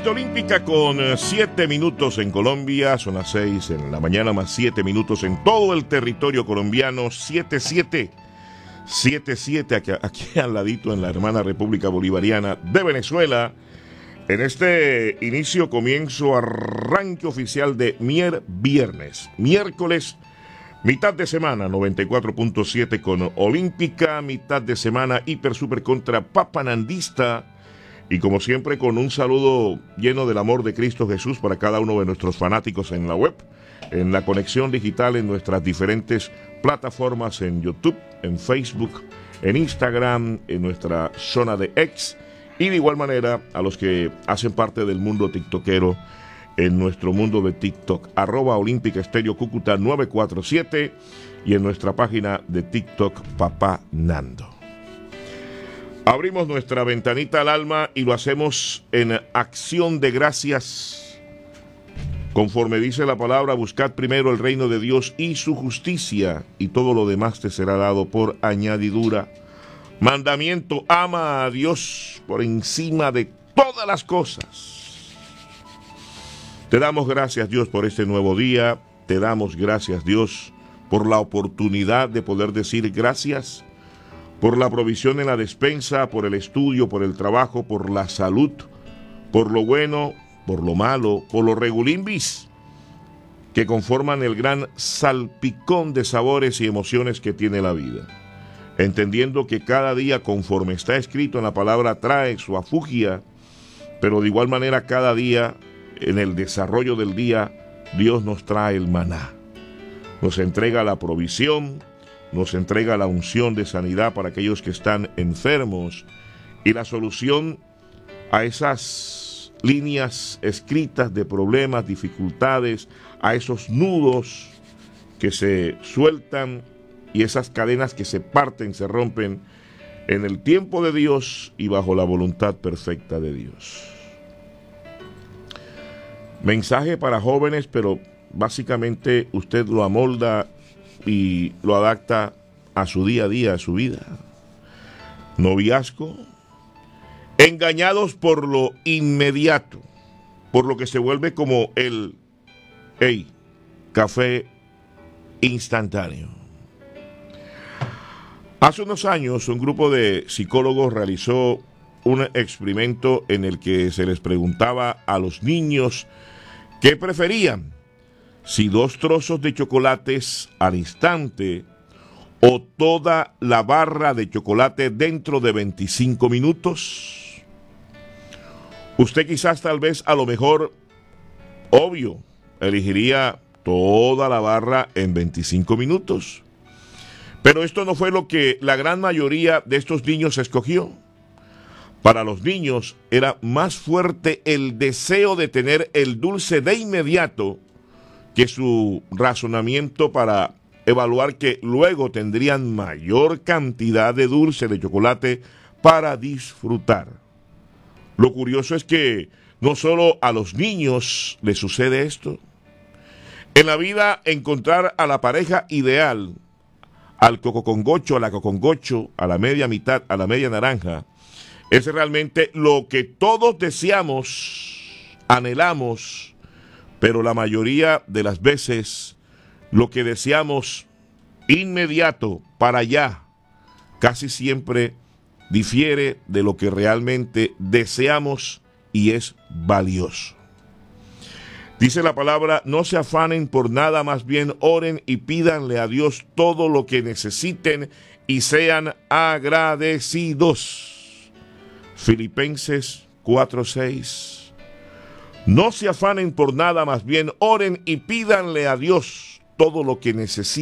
de Olímpica con 7 minutos en Colombia, son las 6 en la mañana más 7 minutos en todo el territorio colombiano, 7-7 aquí al ladito en la hermana República Bolivariana de Venezuela. En este comienzo, arranque oficial de viernes, miércoles, mitad de semana, 94.7 con Olímpica, mitad de semana hiper super contra Papanandista. Y como siempre, con un saludo lleno del amor de Cristo Jesús para cada uno de nuestros fanáticos en la web, en la conexión digital, en nuestras diferentes plataformas, en YouTube, en Facebook, en Instagram, en nuestra zona de X, y de igual manera a los que hacen parte del mundo tiktokero, en nuestro mundo de TikTok, @Olímpica Estéreo Cúcuta 947, y en nuestra página de TikTok, Papá Nando. Abrimos nuestra ventanita al alma y lo hacemos en acción de gracias. Conforme dice la palabra, buscad primero el reino de Dios y su justicia, y todo lo demás te será dado por añadidura. Mandamiento: ama a Dios por encima de todas las cosas. Te damos gracias, Dios, por este nuevo día. Te damos gracias, Dios, por la oportunidad de poder decir gracias, por la provisión en la despensa, por el estudio, por el trabajo, por la salud, por lo bueno, por lo malo, por los regulimbis que conforman el gran salpicón de sabores y emociones que tiene la vida. Entendiendo que cada día, conforme está escrito en la palabra, trae su afugia, pero de igual manera cada día, en el desarrollo del día, Dios nos trae el maná, nos entrega la provisión, nos entrega la unción de sanidad para aquellos que están enfermos y la solución a esas líneas escritas de problemas, dificultades, a esos nudos que se sueltan y esas cadenas que se parten, se rompen en el tiempo de Dios y bajo la voluntad perfecta de Dios. Mensaje para jóvenes, pero básicamente usted lo amolda y lo adapta a su día a día, a su vida. Noviazgo. Engañados por lo inmediato, por lo que se vuelve como el café instantáneo. Hace unos años un grupo de psicólogos realizó un experimento en el que se les preguntaba a los niños qué preferían, si 2 trozos de chocolates al instante o toda la barra de chocolate dentro de 25 minutos. Usted quizás, tal vez, a lo mejor, obvio, elegiría toda la barra en 25 minutos. Pero esto no fue lo que la gran mayoría de estos niños escogió. Para los niños era más fuerte el deseo de tener el dulce de inmediato que su razonamiento para evaluar que luego tendrían mayor cantidad de dulce de chocolate para disfrutar. Lo curioso es que no solo a los niños les sucede esto. En la vida, encontrar a la pareja ideal, al cococongocho, a la cocongocho, a la media mitad, a la media naranja, es realmente lo que todos deseamos, anhelamos, pero la mayoría de las veces lo que deseamos inmediato, para allá, casi siempre difiere de lo que realmente deseamos y es valioso. Dice la palabra: no se afanen por nada, más bien oren y pídanle a Dios todo lo que necesiten y sean agradecidos. Filipenses 4:6. No se afanen por nada, más bien oren y pídanle a Dios todo lo que necesiten